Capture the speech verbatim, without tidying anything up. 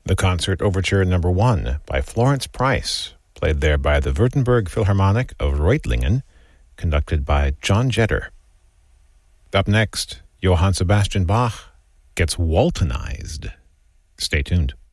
The Concert Overture Number One by Florence Price, played there by the Württemberg Philharmonic of Reutlingen, conducted by John Jetter. Up next, Johann Sebastian Bach gets Waltonized. Stay tuned.